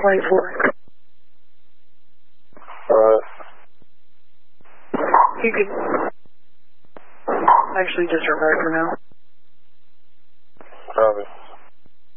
Flight 4. Alright. You could actually disregard for now. Copy.